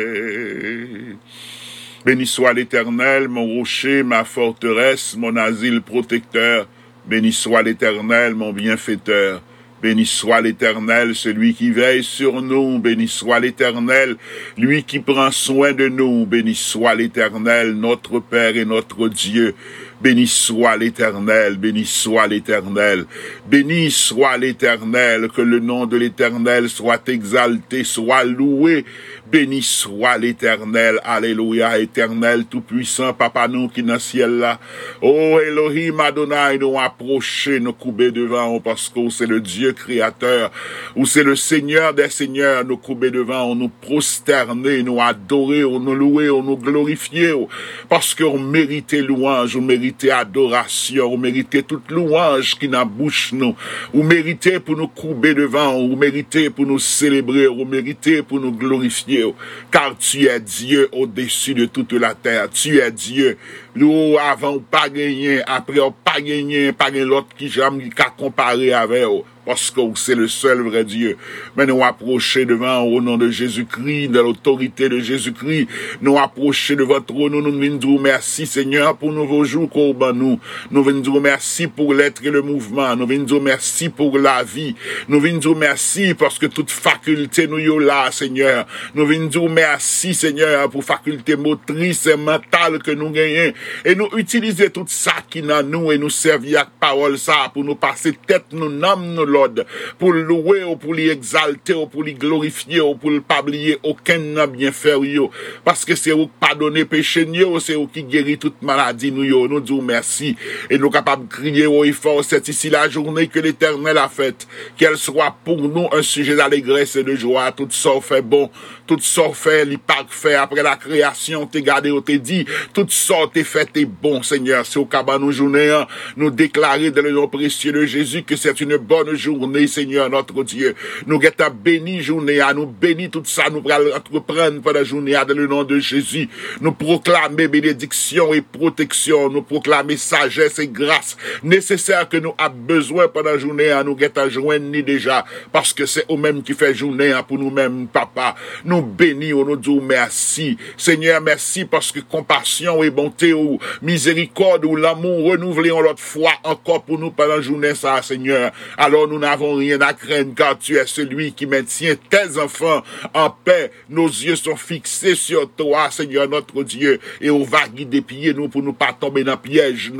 Béni soit l'Éternel, mon rocher, ma forteresse, mon asile protecteur. Béni soit l'Éternel, mon bienfaiteur. Béni soit l'Éternel, celui qui veille sur nous. Béni soit l'Éternel, lui qui prend soin de nous. Béni soit l'Éternel, notre Père et notre Dieu. Béni soit l'Éternel, béni soit l'Éternel. Béni soit l'Éternel, que le nom de l'Éternel soit exalté, soit loué. Béni soit l'Éternel, alléluia, Éternel tout-puissant, Papa nous qui dans le ciel là. Oh Elohim Adonai, nous approcher, nous couper devant, parce que c'est le Dieu créateur, ou c'est le Seigneur des seigneurs, nous couper devant, nous prosterner, nous adorer, nous louer, nous glorifier, parce qu'on méritait louange, on méritait adoration, on méritait toute louange qui n'a bouche nous, on méritait pour nous couper devant, on méritait pour nous célébrer, on méritait pour nous glorifier. Car tu es Dieu au-dessus de toute la terre. Tu es Dieu. Nous avons pas gagné, après on pas gagné, pas l'autre qui jamais qu'à comparer avec eux. Parce que c'est le seul vrai Dieu. Mais nous approcher devant au nom de Jésus-Christ, de l'autorité de Jésus-Christ. Nous approcher de votre trône. Nous venons dire merci Seigneur pour nouveaux jours qu'on bat nous. Nous venons dire merci pour l'être et le mouvement. Nous venons dire merci pour la vie. Nous venons dire merci parce que toute faculté nous y là, Seigneur. Nous venons dire merci Seigneur pour faculté motrice et mentale que nous gagnons. Et nous utiliser tout ça qui dans nous et nous servir avec parole ça pour nous passer tête, nous nomme nous l'ordre, pour louer ou pour l'exalter ou pour le glorifier ou pour le pas oublier aucun bien faire parce que c'est vous pardonner péché nous, c'est vous qui guérit toute maladie nous disons merci et nous capables de crier haut et fort c'est ici la journée que l'Éternel a faite, qu'elle soit pour nous un sujet d'allégresse et de joie, tout ça fait bon, tout ça fait l'hyparfait après la création t'es gardé ou t'es dit, tout ça t'es fait est bon Seigneur, c'est au cabane nous journée nous déclarer dans le nom précieux de Jésus que c'est une bonne journée Seigneur notre Dieu, nous guettons béni journée à nous béni tout ça nous allons entreprendre pendant la journée dans le nom de Jésus, nous proclamer bénédiction et protection, nous proclamer sagesse et grâce nécessaire que nous avons besoin pendant la journée à nous guettons joindre déjà parce que c'est eux-mêmes qui fait journée pour nous-mêmes papa, nous bénissons, nous disons merci Seigneur, merci parce que compassion et bonté ou miséricorde ou l'amour renouvelé l'autre fois encore pour nous pendant la journée ça Seigneur, alors nous n'avons rien à craindre car tu es celui qui maintient tes enfants en paix, nos yeux sont fixés sur toi Seigneur notre Dieu et on va guider pieds nous pour nous pas tomber dans le piège